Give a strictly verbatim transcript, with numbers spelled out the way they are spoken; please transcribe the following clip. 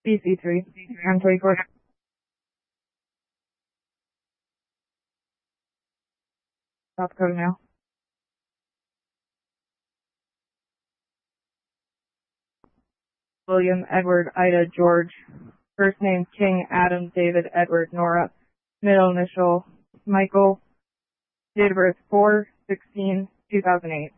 B C three. I'm twenty-four. South Dakota now. William, Edward, Ida, George. First name King, Adam, David, Edward, Nora. Middle initial Michael. Date of birth four sixteen two thousand eight.